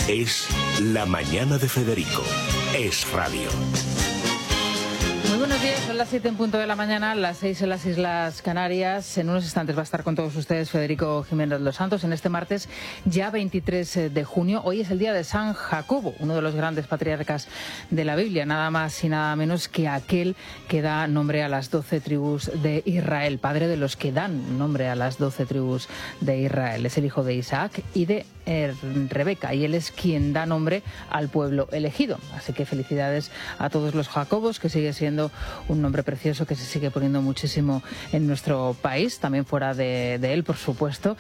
Es La Mañana de Federico. Es radio. Muy buenos días, son las 7 en punto de la mañana, las 6 en las Islas Canarias. En unos instantes va a estar con todos ustedes Federico Jiménez Los Santos en este martes, ya 23 de junio. Hoy es el día de San Jacobo, uno de los grandes patriarcas de la Biblia, nada más y nada menos que aquel que da nombre a las 12 tribus de Israel, padre de los que dan nombre a las 12 tribus de Israel. Es el hijo de Isaac y de Rebeca, y él es quien da nombre al pueblo elegido. Así que felicidades a todos los Jacobos, que sigue siendo un nombre precioso que se sigue poniendo muchísimo en nuestro país, también fuera de él, por supuesto.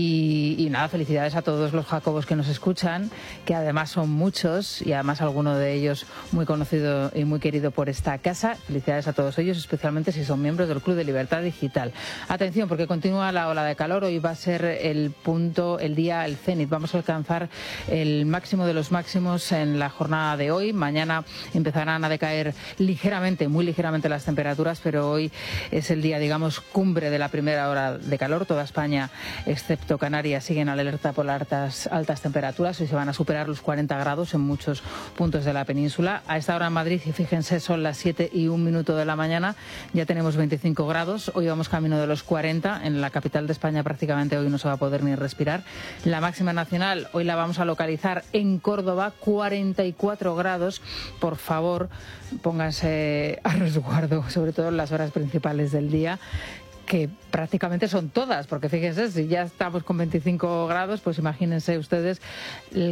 Y nada, felicidades a todos los Jacobos que nos escuchan, que además son muchos, y además alguno de ellos muy conocido y muy querido por esta casa. Felicidades a todos ellos, especialmente si son miembros del Club de Libertad Digital. Atención, porque continúa la ola de calor. Hoy va a ser el día, el cenit. Vamos a alcanzar el máximo de los máximos en la jornada de hoy. Mañana empezarán a decaer ligeramente, muy ligeramente las temperaturas, pero hoy es el día, digamos, cumbre de la primera hora de calor. Toda España, excepto Canarias, siguen alerta por altas temperaturas. Hoy se van a superar los 40 grados en muchos puntos de la península. A esta hora en Madrid, y fíjense, son las 7:01 de la mañana, ya tenemos 25 grados. Hoy vamos camino de los 40. En la capital de España prácticamente hoy no se va a poder ni respirar. La máxima nacional hoy la vamos a localizar en Córdoba, 44 grados. Por favor, pónganse a resguardo, sobre todo en las horas principales del día, que prácticamente son todas, porque fíjense, si ya estamos con 25 grados, pues imagínense ustedes la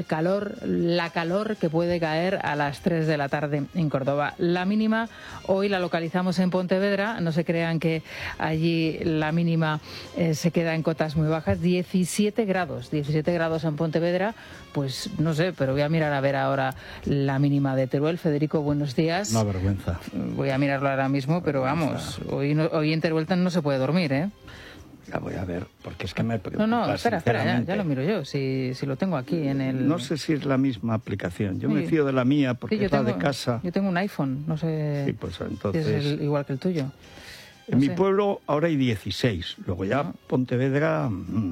calor que puede caer a las 3 de la tarde en Córdoba. La mínima hoy la localizamos en Pontevedra, no se crean que allí la mínima se queda en cotas muy bajas, 17 grados en Pontevedra. Pues no sé, pero voy a mirar a ver ahora la mínima de Teruel. Federico, buenos días. Una vergüenza. Voy a mirarlo ahora mismo, pero vamos, hoy en Teruel no se puede dormir, ¿eh? La voy a ver, porque es que me preocupa. No, espera, ya lo miro yo, si lo tengo aquí en el... No sé si es la misma aplicación. Yo me fío de la mía porque es la de casa. Yo tengo un iPhone, no sé. Sí, pues entonces... Si es igual que el tuyo. En mi pueblo ahora hay 16, luego ya Pontevedra...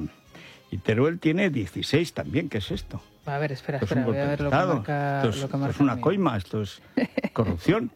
Y Teruel tiene 16 también, ¿qué es esto? A ver, espera, voy a ver lo que marca. Esto es una coima, esto es corrupción.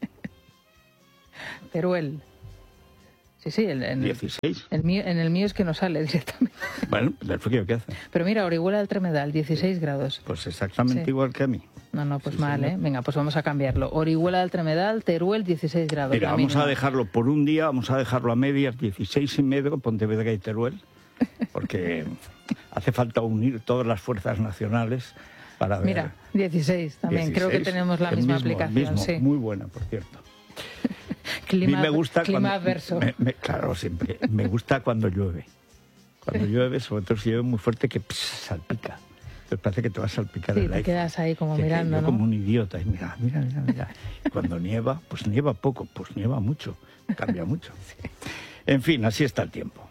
Teruel. Sí, el 16. En el mío es que no sale directamente. Bueno, el frío que hace. Pero mira, Orihuela del Tremedal, 16 grados. Pues exactamente igual que a mí. No, pues mal, ¿eh? Venga, pues vamos a cambiarlo. Orihuela del Tremedal, Teruel, 16 grados. Mira, vamos a dejarlo por un día, vamos a dejarlo a medias, 16,5, Pontevedra y Teruel, porque hace falta unir todas las fuerzas nacionales para ver. Mira, 16 también, 16, creo que tenemos la misma aplicación. Sí. Muy buena, por cierto. Clima, me gusta clima adverso. Claro, siempre. Me gusta cuando llueve. Cuando llueve, sobre todo si llueve muy fuerte, que salpica. Entonces parece que te va a salpicar el aire. Sí, te quedas ahí como mirando, yo ¿no? como un idiota. Y mira. Cuando nieva, pues nieva poco, pues nieva mucho. Cambia mucho. Sí. En fin, así está el tiempo.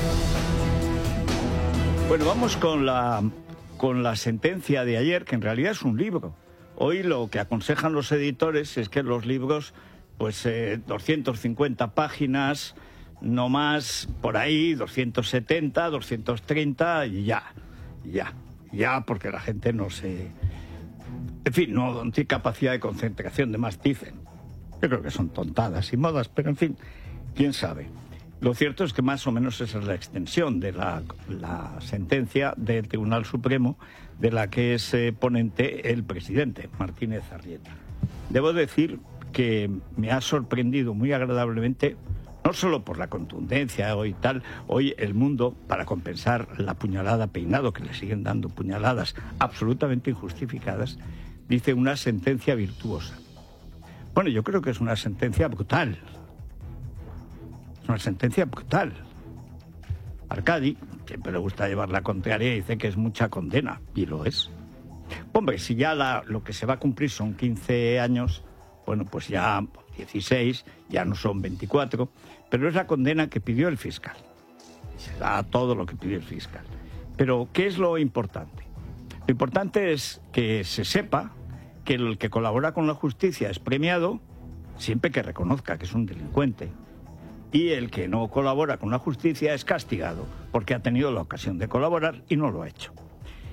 Bueno, vamos con la sentencia de ayer, que en realidad es un libro. Hoy lo que aconsejan los editores es que los libros, pues 250 páginas, no más, por ahí, 270, 230 y ya, porque la gente no se... En fin, no tiene capacidad de concentración, de más dicen. Yo creo que son tontadas y modas, pero en fin, quién sabe. Lo cierto es que más o menos esa es la extensión de la sentencia del Tribunal Supremo, de la que es ponente el presidente, Martínez Arrieta. Debo decir que me ha sorprendido muy agradablemente, no solo por la contundencia y tal, hoy El Mundo, para compensar la puñalada Peinado, que le siguen dando puñaladas absolutamente injustificadas, dice una sentencia virtuosa. Bueno, yo creo que es una sentencia brutal. Es una sentencia brutal. Arcadi, siempre le gusta llevar la contraria, dice que es mucha condena, y lo es. Hombre, si ya lo que se va a cumplir son 15 años, bueno, pues ya 16, ya no son 24, pero es la condena que pidió el fiscal. Se da todo lo que pidió el fiscal. Pero, ¿qué es lo importante? Lo importante es que se sepa que el que colabora con la justicia es premiado siempre que reconozca que es un delincuente. Y el que no colabora con la justicia es castigado porque ha tenido la ocasión de colaborar y no lo ha hecho.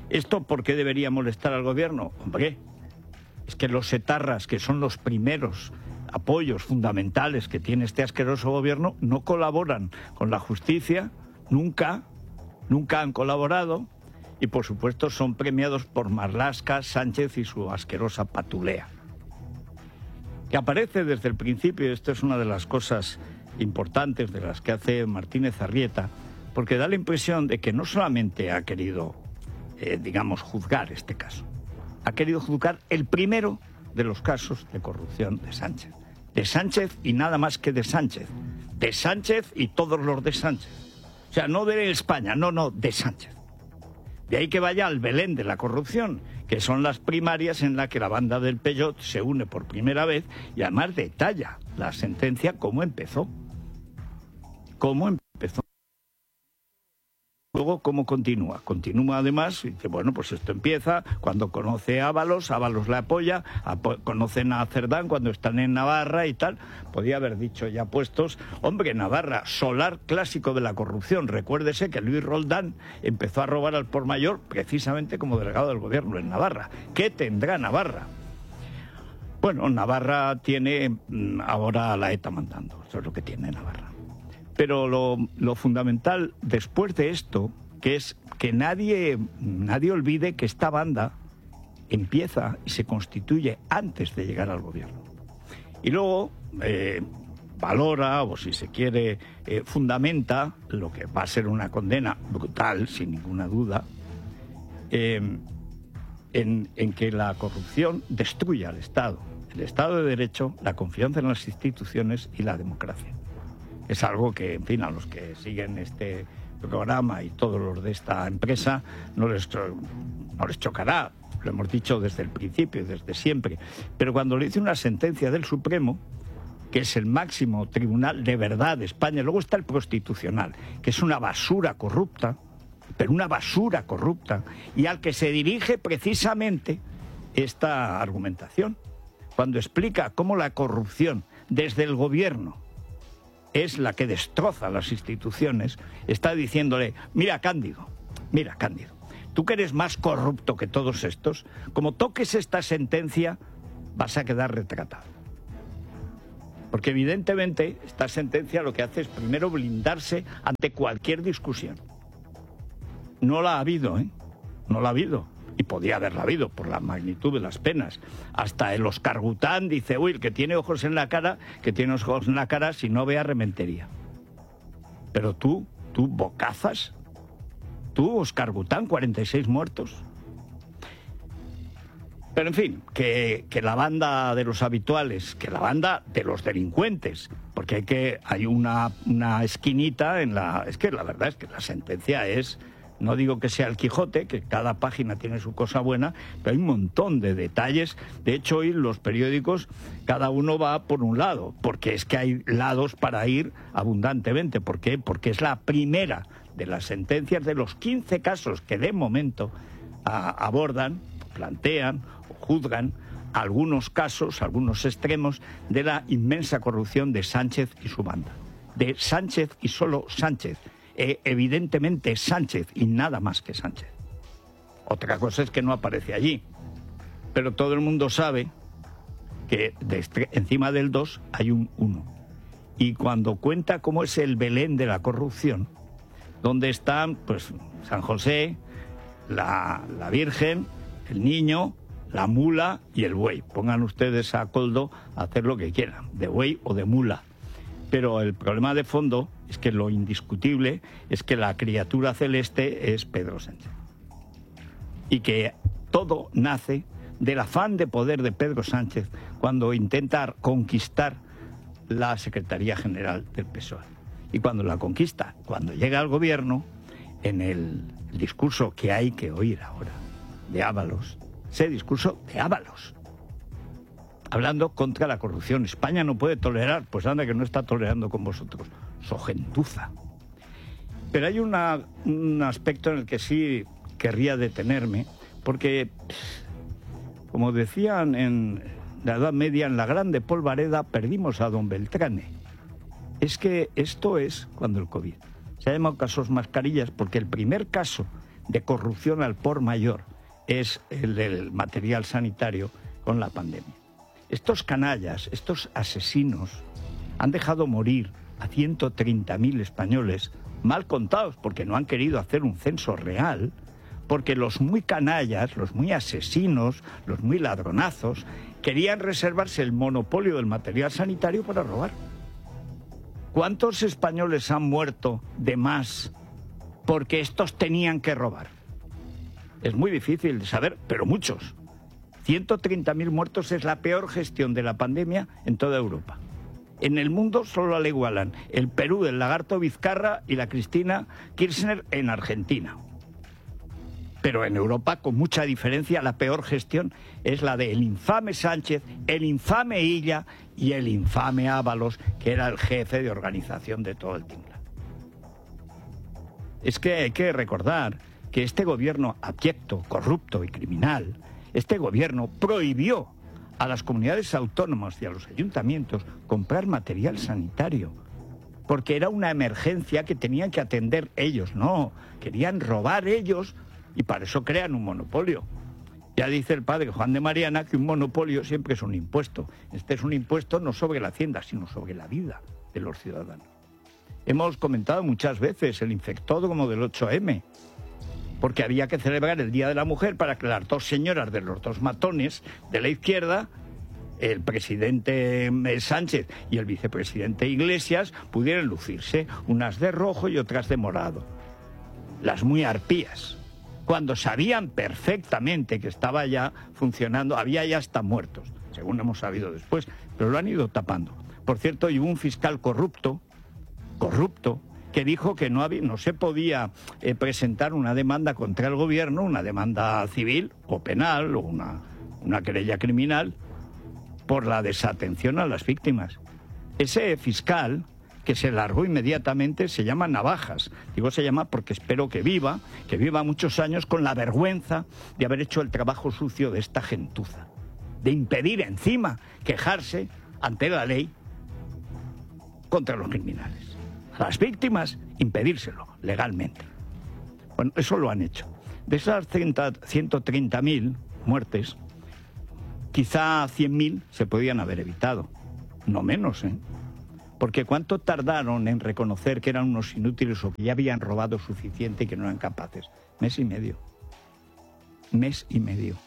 ¿Esto por qué debería molestar al gobierno? Hombre, es que los etarras, que son los primeros apoyos fundamentales que tiene este asqueroso gobierno, no colaboran con la justicia, nunca han colaborado, y por supuesto son premiados por Marlaska, Sánchez y su asquerosa patulea, que aparece desde el principio. Esto es una de las cosas importantes de las que hace Martínez Arrieta, porque da la impresión de que no solamente ha querido, juzgar este caso, ha querido juzgar el primero de los casos de corrupción de Sánchez. De Sánchez y nada más que de Sánchez. De Sánchez y todos los de Sánchez. O sea, no de España, no, de Sánchez. De ahí que vaya al Belén de la corrupción, que son las primarias en las que la banda del Peyot se une por primera vez y además detalla la sentencia cómo empezó. Luego, ¿cómo continúa? Continúa además, y dice, bueno, pues esto empieza cuando conoce a Ábalos le apoya, conocen a Cerdán cuando están en Navarra y tal. Podía haber dicho ya puestos, hombre, Navarra, solar clásico de la corrupción. Recuérdese que Luis Roldán empezó a robar al por mayor precisamente como delegado del gobierno en Navarra. ¿Qué tendrá Navarra? Bueno, Navarra tiene ahora la ETA mandando, eso es lo que tiene Navarra. Pero lo fundamental después de esto, que es que nadie olvide que esta banda empieza y se constituye antes de llegar al gobierno. Y luego valora, o si se quiere, fundamenta lo que va a ser una condena brutal, sin ninguna duda, en que la corrupción destruye al Estado, el Estado de Derecho, la confianza en las instituciones y la democracia. Es algo que, en fin, a los que siguen este programa y todos los de esta empresa no les chocará. Lo hemos dicho desde el principio y desde siempre. Pero cuando le dice una sentencia del Supremo, que es el máximo tribunal de verdad de España, luego está el Constitucional, que es una basura corrupta, pero una basura corrupta, y al que se dirige precisamente esta argumentación, cuando explica cómo la corrupción desde el gobierno es la que destroza las instituciones, está diciéndole, mira Cándido, tú que eres más corrupto que todos estos, como toques esta sentencia vas a quedar retratado. Porque evidentemente esta sentencia lo que hace es primero blindarse ante cualquier discusión. No la ha habido, no la ha habido. Y podía haberla habido por la magnitud de las penas. Hasta el Oscar Gután dice, uy, el que tiene ojos en la cara, si no ve a Rementería. Pero tú, bocazas, tú, Oscar Gután, 46 muertos. Pero en fin, que la banda de los habituales, que la banda de los delincuentes, porque hay una esquinita en la... Es que la verdad es que la sentencia es... No digo que sea el Quijote, que cada página tiene su cosa buena, pero hay un montón de detalles. De hecho, hoy los periódicos, cada uno va por un lado, porque es que hay lados para ir abundantemente. ¿Por qué? Porque es la primera de las sentencias de los 15 casos que de momento abordan, plantean o juzgan algunos casos, algunos extremos de la inmensa corrupción de Sánchez y su banda. De Sánchez y solo Sánchez. Evidentemente Sánchez y nada más que Sánchez. Otra cosa es que no aparece allí, pero todo el mundo sabe que encima del 2 hay un 1. Y cuando cuenta cómo es el Belén de la corrupción, donde están pues San José, la Virgen, el niño, la mula y el buey. Pongan ustedes a Coldo a hacer lo que quieran, de buey o de mula. Pero el problema de fondo es que lo indiscutible es que la criatura celeste es Pedro Sánchez. Y que todo nace del afán de poder de Pedro Sánchez cuando intenta conquistar la Secretaría General del PSOE. Y cuando la conquista, cuando llega al gobierno, en el discurso que hay que oír ahora de Ábalos, ese discurso de Ábalos, hablando contra la corrupción. España no puede tolerar, pues anda que no está tolerando con vosotros. Gentuza. Pero hay un aspecto en el que sí querría detenerme, porque, como decían en la Edad Media, en la Grande Polvareda perdimos a don Beltrane. Es que esto es cuando el COVID. Se ha llamado casos mascarillas porque el primer caso de corrupción al por mayor es el del material sanitario con la pandemia. Estos canallas, estos asesinos, han dejado morir a 130.000 españoles mal contados porque no han querido hacer un censo real, porque los muy canallas, los muy asesinos, los muy ladronazos, querían reservarse el monopolio del material sanitario para robar. ¿Cuántos españoles han muerto de más porque estos tenían que robar? Es muy difícil de saber, pero muchos. 130.000 muertos es la peor gestión de la pandemia en toda Europa. En el mundo solo la igualan el Perú del Lagarto Vizcarra y la Cristina Kirchner en Argentina. Pero en Europa, con mucha diferencia, la peor gestión es la del infame Sánchez, el infame Illa y el infame Ábalos, que era el jefe de organización de todo el tinglado. Es que hay que recordar que este gobierno abyecto, corrupto y criminal, este gobierno prohibió a las comunidades autónomas y a los ayuntamientos comprar material sanitario, porque era una emergencia que tenían que atender ellos. No, querían robar ellos y para eso crean un monopolio. Ya dice el padre Juan de Mariana que un monopolio siempre es un impuesto. Este es un impuesto no sobre la hacienda, sino sobre la vida de los ciudadanos. Hemos comentado muchas veces el infectódromo del 8M, porque había que celebrar el Día de la Mujer para que las dos señoras de los dos matones de la izquierda, el presidente Sánchez y el vicepresidente Iglesias, pudieran lucirse, unas de rojo y otras de morado. Las muy arpías, cuando sabían perfectamente que estaba ya funcionando, había ya hasta muertos, según hemos sabido después, pero lo han ido tapando. Por cierto, y hubo un fiscal corrupto, que dijo que no se podía presentar una demanda contra el gobierno, una demanda civil o penal o una querella criminal por la desatención a las víctimas. Ese fiscal, que se largó inmediatamente, se llama Navajas. Digo se llama porque espero que viva muchos años con la vergüenza de haber hecho el trabajo sucio de esta gentuza, de impedir encima quejarse ante la ley contra los criminales. A las víctimas, impedírselo legalmente. Bueno, eso lo han hecho. De esas 130.000 muertes, quizá 100.000 se podían haber evitado. No menos, ¿eh? Porque ¿cuánto tardaron en reconocer que eran unos inútiles o que ya habían robado suficiente y que no eran capaces? Mes y medio. Mes y medio.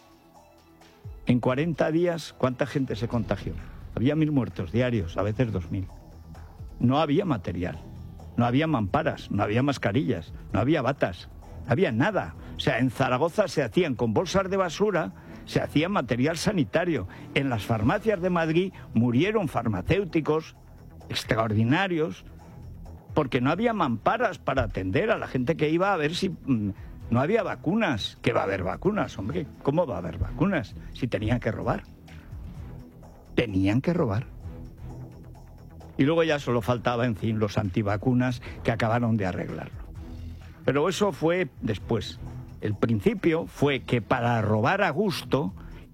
En 40 días, ¿cuánta gente se contagió? Había 1.000 muertos diarios, a veces 2.000. No había material. No había mamparas, no había mascarillas, no había batas, no había nada. O sea, en Zaragoza se hacían con bolsas de basura, se hacía material sanitario. En las farmacias de Madrid murieron farmacéuticos extraordinarios porque no había mamparas para atender a la gente que iba a ver si... No había vacunas. ¿Qué va a haber vacunas, hombre? ¿Cómo va a haber vacunas si tenían que robar? Tenían que robar. Y luego ya solo faltaba, en fin, los antivacunas que acabaron de arreglarlo. Pero eso fue después. El principio fue que para robar a gusto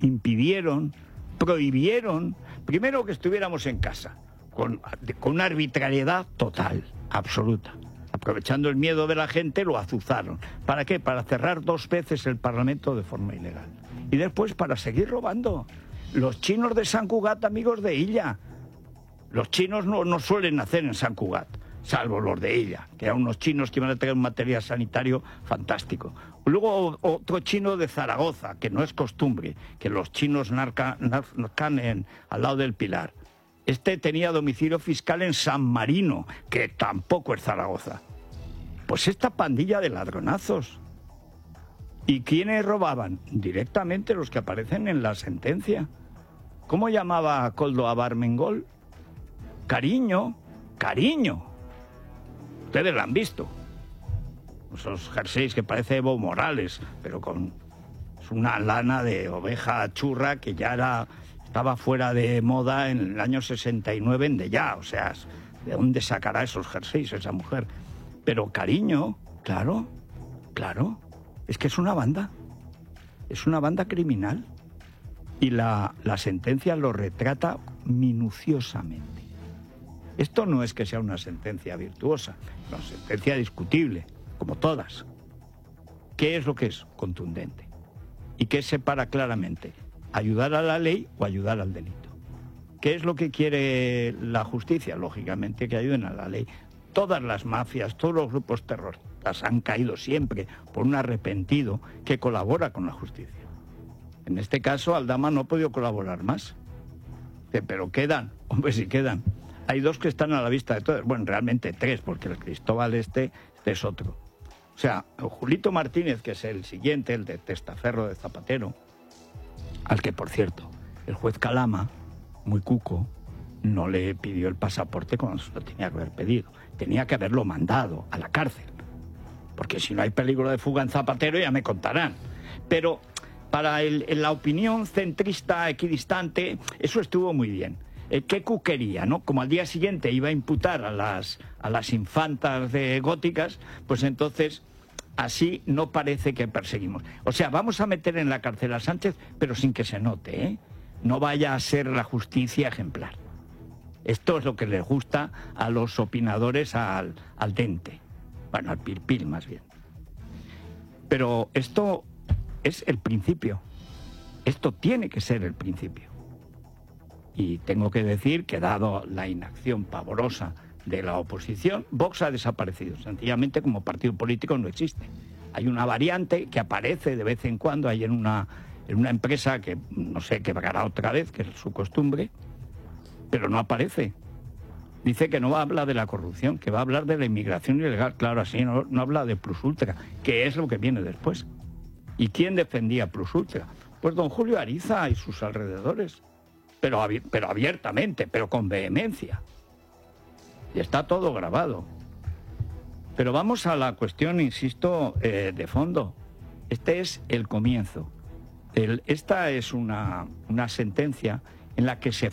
prohibieron, primero que estuviéramos en casa, con una arbitrariedad total, absoluta. Aprovechando el miedo de la gente, lo azuzaron. ¿Para qué? Para cerrar 2 veces el Parlamento de forma ilegal. Y después para seguir robando. Los chinos de Sant Cugat, amigos de Illa. Los chinos no suelen nacer en Sant Cugat, salvo los de Illa, que eran unos chinos que iban a tener un material sanitario fantástico. Luego otro chino de Zaragoza, que no es costumbre, que los chinos nazcan al lado del Pilar. Este tenía domicilio fiscal en San Marino, que tampoco es Zaragoza. Pues esta pandilla de ladronazos. ¿Y quiénes robaban? Directamente los que aparecen en la sentencia. ¿Cómo llamaba Koldo a Barmengol? Cariño. Ustedes la han visto. Esos jerseys que parece Evo Morales, pero es una lana de oveja churra que ya estaba fuera de moda en el año 69 en Dellá. O sea, ¿de dónde sacará esos jerseys esa mujer? Pero cariño, claro. Es que es una banda criminal. Y la sentencia lo retrata minuciosamente. Esto no es que sea una sentencia virtuosa, es una sentencia discutible, como todas. ¿Qué es lo que es? Contundente. ¿Y qué separa claramente? ¿Ayudar a la ley o ayudar al delito? ¿Qué es lo que quiere la justicia? Lógicamente que ayuden a la ley. Todas las mafias, todos los grupos terroristas han caído siempre por un arrepentido que colabora con la justicia. En este caso, Aldama no ha podido colaborar más. Pero quedan, hombre, sí quedan. Hay 2 que están a la vista de todos. Bueno, realmente 3, porque el Cristóbal este es otro. O sea, Julito Martínez, que es el siguiente, el de testaferro de Zapatero, al que, por cierto, el juez Calama, muy cuco, no le pidió el pasaporte cuando se lo tenía que haber pedido. Tenía que haberlo mandado a la cárcel. Porque si no hay peligro de fuga en Zapatero, ya me contarán. Pero para la opinión centrista equidistante, eso estuvo muy bien. Qué cuquería, ¿no? Como al día siguiente iba a imputar a las infantas góticas, pues entonces así no parece que perseguimos. O sea, vamos a meter en la cárcel a Sánchez, pero sin que se note, ¿eh? No vaya a ser la justicia ejemplar. Esto es lo que les gusta a los opinadores al dente. Bueno, al pilpil más bien. Pero esto es el principio. Esto tiene que ser el principio. Y tengo que decir que, dado la inacción pavorosa de la oposición, Vox ha desaparecido. Sencillamente, como partido político no existe. Hay una variante que aparece de vez en cuando ahí en una empresa que, no sé, quebrará otra vez, que es su costumbre, pero no aparece. Dice que no va a hablar de la corrupción, que va a hablar de la inmigración ilegal. Claro, así no habla de Plus Ultra, que es lo que viene después. ¿Y quién defendía Plus Ultra? Pues don Julio Ariza y sus alrededores. Pero abiertamente, pero con vehemencia. Y está todo grabado. Pero vamos a la cuestión, insisto, de fondo. Este es el comienzo. Esta es una sentencia en la que se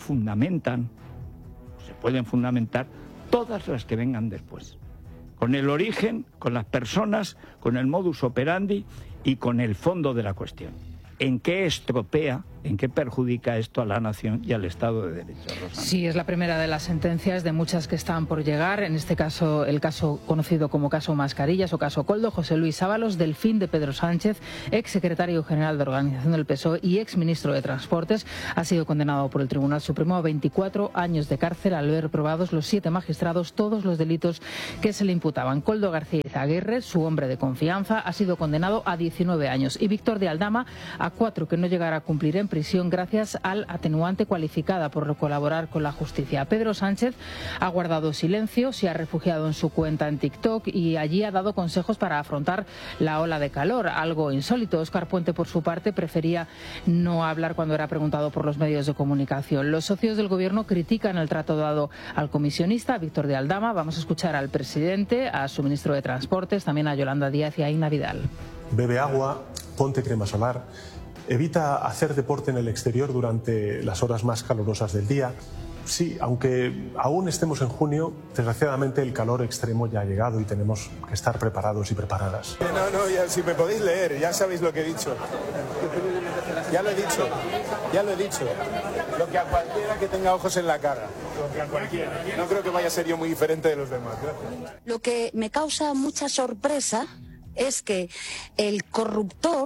pueden fundamentar todas las que vengan después. Con el origen, con las personas, con el modus operandi y con el fondo de la cuestión. ¿En qué estropea, en qué perjudica esto a la nación y al Estado de Derecho, Rosana? Sí, es la primera de las sentencias de muchas que están por llegar. En este caso, el caso conocido como caso Mascarillas o caso Koldo, José Luis Ábalos, delfín de Pedro Sánchez, ex secretario general de Organización del PSOE y ex ministro de Transportes, ha sido condenado por el Tribunal Supremo a 24 años de cárcel al ver probados los 7 magistrados todos los delitos que se le imputaban. Koldo García Izaguirre, su hombre de confianza, ha sido condenado a 19 años y Víctor de Aldama a 4 que no llegará a cumplir en prisión gracias al atenuante cualificada por colaborar con la justicia. Pedro Sánchez ha guardado silencio, se ha refugiado en su cuenta en TikTok y allí ha dado consejos para afrontar la ola de calor, algo insólito. Óscar Puente, por su parte, prefería no hablar cuando era preguntado por los medios de comunicación. Los socios del gobierno critican el trato dado al comisionista, Víctor de Aldama. Vamos a escuchar al presidente, a su ministro de Transportes, también a Yolanda Díaz y a Inna Vidal. Bebe agua, ponte crema solar. Evita hacer deporte en el exterior durante las horas más calurosas del día. Sí, aunque aún estemos en junio, desgraciadamente el calor extremo ya ha llegado y tenemos que estar preparados y preparadas. No, ya, si me podéis leer, ya sabéis lo que he dicho. Ya lo he dicho. Lo que a cualquiera que tenga ojos en la cara. Lo que a cualquiera. No creo que vaya a ser yo muy diferente de los demás. Gracias. Lo que me causa mucha sorpresa es que el corruptor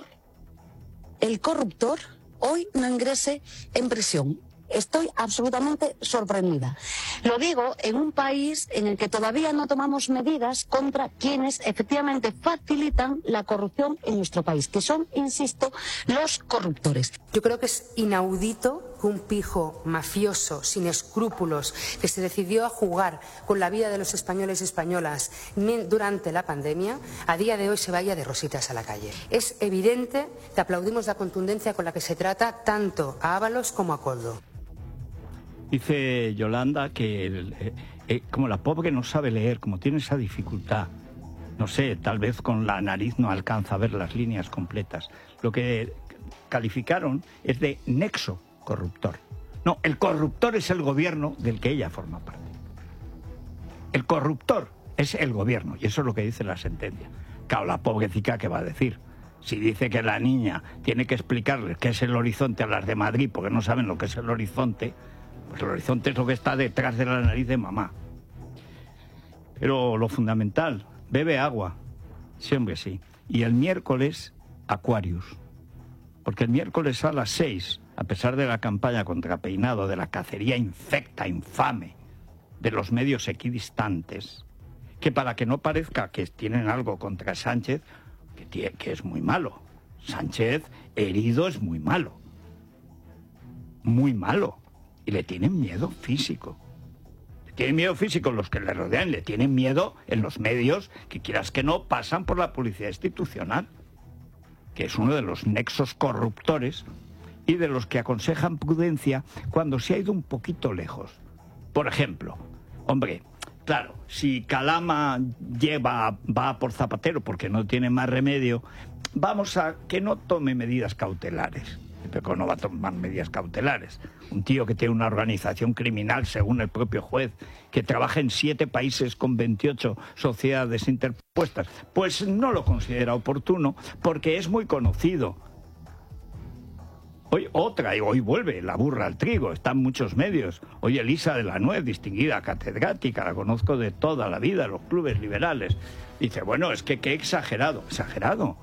hoy no ingrese en prisión. Estoy absolutamente sorprendida. Lo digo en un país en el que todavía no tomamos medidas contra quienes efectivamente facilitan la corrupción en nuestro país, que son, insisto, los corruptores. Yo creo que es inaudito que un pijo mafioso, sin escrúpulos, que se decidió a jugar con la vida de los españoles y españolas durante la pandemia, a día de hoy se vaya de rositas a la calle. Es evidente que aplaudimos la contundencia con la que se trata tanto a Ábalos como a Koldo. Dice Yolanda que como la pobre no sabe leer, como tiene esa dificultad, no sé, tal vez con la nariz no alcanza a ver las líneas completas. Lo que calificaron es de nexo corruptor. No, el corruptor es el gobierno del que ella forma parte. El corruptor es el gobierno, y eso es lo que dice la sentencia. Claro, la pobrecita, ¿qué va a decir? Si dice que la niña tiene que explicarles qué es el horizonte a las de Madrid porque no saben lo que es el horizonte, pues el horizonte es lo que está detrás de la nariz de mamá. Pero lo fundamental, bebe agua. Sí, hombre, sí. y el miércoles Aquarius. Porque el miércoles a las 6, a pesar de la campaña contra Peinado, de la cacería infecta, infame, de los medios equidistantes, que para que no parezca que tienen algo contra Sánchez, que es muy malo. Sánchez herido es muy malo. Muy malo. Y le tienen miedo físico. Le tienen miedo físico los que le rodean, le tienen miedo en los medios, que quieras que no, pasan por la policía institucional, que es uno de los nexos corruptores y de los que aconsejan prudencia cuando se ha ido un poquito lejos. Por ejemplo, hombre, claro, si Calama va por Zapatero porque no tiene más remedio, vamos a que no tome medidas cautelares. Pero no va a tomar medidas cautelares. Un tío que tiene una organización criminal, según el propio juez, que trabaja en 7 países con 28 sociedades interpuestas, pues no lo considera oportuno porque es muy conocido. Hoy vuelve la burra al trigo, está en muchos medios. Hoy Elisa de la Nuez, distinguida catedrática, la conozco de toda la vida, los clubes liberales. Dice, bueno, es que qué exagerado. ¿Exagerado?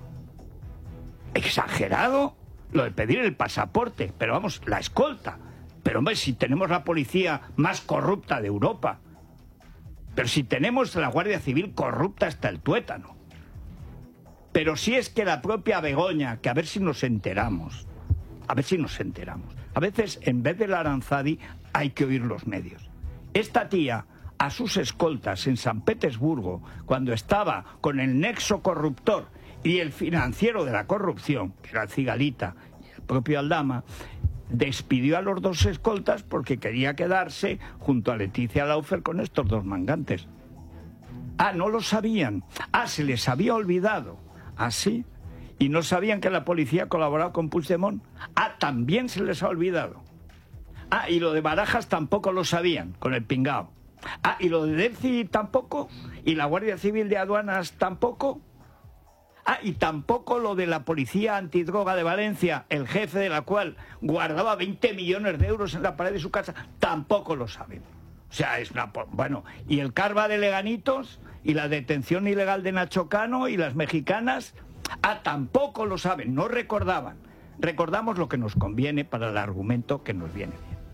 ¿Exagerado? Lo de pedir el pasaporte, pero vamos, la escolta. Pero hombre, si tenemos la policía más corrupta de Europa, pero si tenemos la Guardia Civil corrupta hasta el tuétano, pero si es que la propia Begoña, que a ver si nos enteramos, a veces en vez de la Aranzadi hay que oír los medios. Esta tía, a sus escoltas en San Petersburgo, cuando estaba con el nexo corruptor y el financiero de la corrupción, que era el Cigalita y el propio Aldama, despidió a los 2 escoltas porque quería quedarse junto a Leticia Laufer con estos 2 mangantes. Ah, no lo sabían. Ah, se les había olvidado. Ah, sí. Y no sabían que la policía colaboraba con Puigdemont. Ah, también se les ha olvidado. Ah, y lo de Barajas tampoco lo sabían, con el pingao. Ah, y lo de Delci tampoco. Y la Guardia Civil de Aduanas tampoco. Ah, y tampoco lo de la policía antidroga de Valencia, el jefe de la cual guardaba 20 millones de euros en la pared de su casa, tampoco lo saben. O sea, es una... Bueno, y el Carva de Leganitos, y la detención ilegal de Nacho Cano, y las mexicanas, tampoco lo saben, no recordaban. Recordamos lo que nos conviene para el argumento que nos viene bien.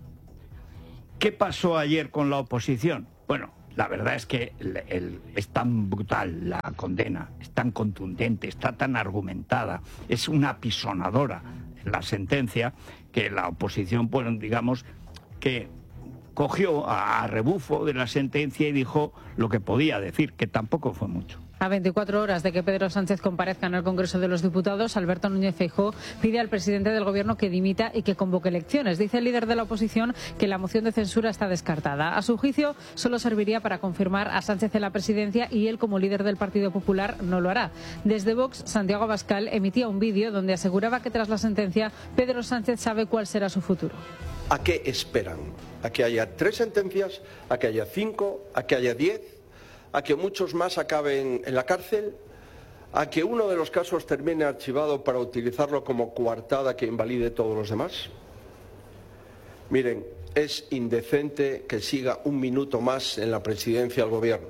¿Qué pasó ayer con la oposición? Bueno, la verdad es que es tan brutal la condena, es tan contundente, está tan argumentada, es una apisonadora la sentencia, que la oposición, pues digamos, que cogió a rebufo de la sentencia y dijo lo que podía decir, que tampoco fue mucho. A 24 horas de que Pedro Sánchez comparezca en el Congreso de los Diputados, Alberto Núñez Feijóo pide al presidente del Gobierno que dimita y que convoque elecciones. Dice el líder de la oposición que la moción de censura está descartada. A su juicio, solo serviría para confirmar a Sánchez en la presidencia y él, como líder del Partido Popular, no lo hará. Desde Vox, Santiago Abascal emitía un vídeo donde aseguraba que tras la sentencia, Pedro Sánchez sabe cuál será su futuro. ¿A qué esperan? ¿A que haya 3 sentencias? ¿A que haya 5? ¿A que haya 10? ¿A que muchos más acaben en la cárcel? ¿A que uno de los casos termine archivado para utilizarlo como coartada que invalide todos los demás? Miren, es indecente que siga un minuto más en la presidencia del Gobierno.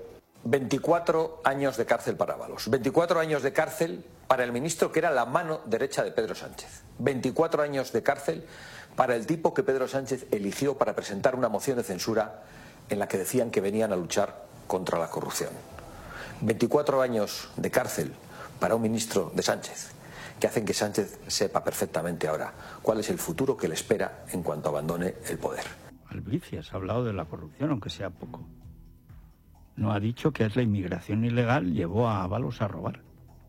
24 años de cárcel para Ábalos, 24 años de cárcel para el ministro que era la mano derecha de Pedro Sánchez, 24 años de cárcel para el tipo que Pedro Sánchez eligió para presentar una moción de censura en la que decían que venían a luchar contra la corrupción. 24 años de cárcel para un ministro de Sánchez, que hacen que Sánchez sepa perfectamente ahora cuál es el futuro que le espera en cuanto abandone el poder. Albricias ha hablado de la corrupción, aunque sea poco. No ha dicho que es la inmigración ilegal llevó a Ábalos a robar.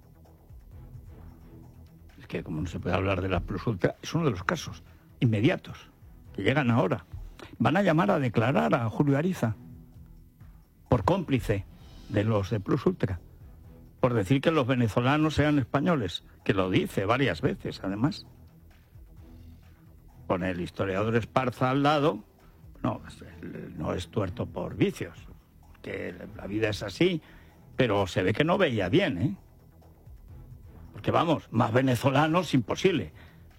Es que como no se puede hablar de la Plus Ultra, es uno de los casos inmediatos que llegan ahora. Van a llamar a declarar a Julio Ariza por cómplice de los de Plus Ultra, por decir que los venezolanos sean españoles, que lo dice varias veces, además. Con el historiador Esparza al lado, no es tuerto por vicios, que la vida es así, pero se ve que no veía bien, ¿eh? Porque vamos, más venezolanos imposible.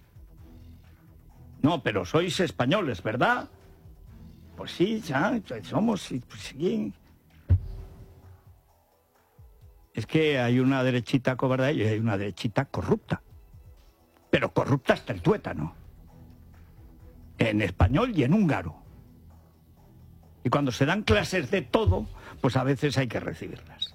No, pero sois españoles, ¿verdad? Pues sí, ya somos, pues sí. es que hay una derechita cobarde y hay una derechita corrupta. Pero corrupta hasta el tuétano. En español y en húngaro. Y cuando se dan clases de todo, pues a veces hay que recibirlas.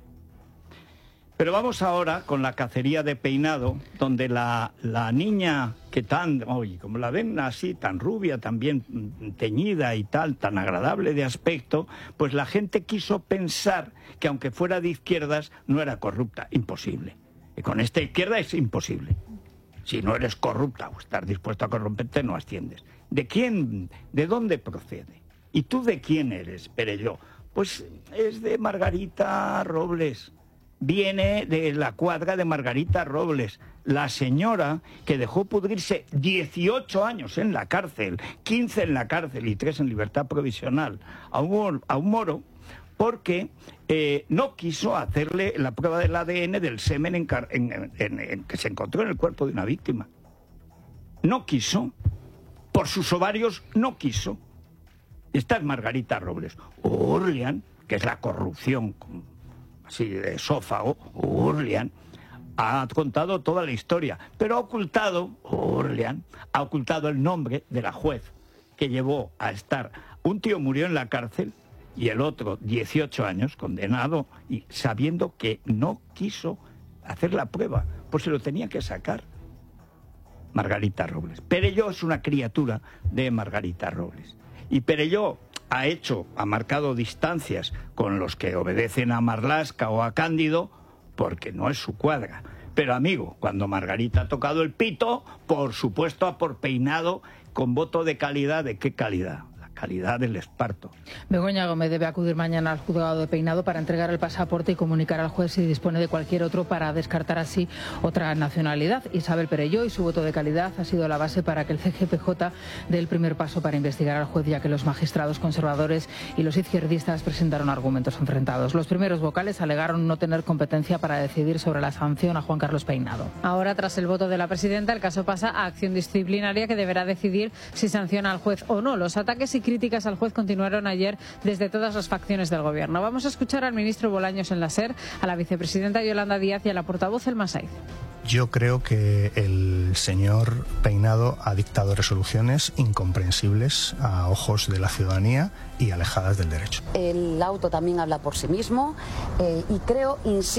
Pero vamos ahora con la cacería de Peinado, donde la niña que oye, como la ven así, tan rubia, tan bien teñida y tal, tan agradable de aspecto, pues la gente quiso pensar que aunque fuera de izquierdas, no era corrupta. Imposible. Y con esta izquierda es imposible. Si no eres corrupta o estás dispuesto a corromperte, no asciendes. ¿De quién? ¿De dónde procede? ¿Y tú de quién eres, Perelló? Pues es de Margarita Robles. Viene de la cuadra de Margarita Robles, la señora que dejó pudrirse 18 años en la cárcel, 15 en la cárcel y 3 en libertad provisional a un moro, porque no quiso hacerle la prueba del ADN del semen que se encontró en el cuerpo de una víctima. No quiso. Por sus ovarios no quiso. Esta es Margarita Robles. Urlian, que es la corrupción así de esófago, Urlian, ha contado toda la historia, pero ha ocultado el nombre de la juez que llevó a estar. Un tío murió en la cárcel y el otro 18 años condenado, y sabiendo que no quiso hacer la prueba, pues se lo tenía que sacar. Margarita Robles. Perelló es una criatura de Margarita Robles. Y Perelló ha marcado distancias con los que obedecen a Marlaska o a Cándido, porque no es su cuadra. Pero amigo, cuando Margarita ha tocado el pito, por supuesto a por Peinado, con voto de calidad. ¿De qué calidad? Calidad del esparto. Begoña Gómez debe acudir mañana al juzgado de Peinado para entregar el pasaporte y comunicar al juez si dispone de cualquier otro para descartar así otra nacionalidad. Isabel Perelló y su voto de calidad ha sido la base para que el CGPJ dé el primer paso para investigar al juez, ya que los magistrados conservadores y los izquierdistas presentaron argumentos enfrentados. Los primeros vocales alegaron no tener competencia para decidir sobre la sanción a Juan Carlos Peinado. Ahora, tras el voto de la presidenta, el caso pasa a acción disciplinaria que deberá decidir si sanciona al juez o no. Los ataques y críticas al juez continuaron ayer desde todas las facciones del gobierno. Vamos a escuchar al ministro Bolaños en la SER, a la vicepresidenta Yolanda Díaz y a la portavoz Elma Saiz. Yo creo que el señor Peinado ha dictado resoluciones incomprensibles a ojos de la ciudadanía y alejadas del derecho. El auto también habla por sí mismo y creo, insisto,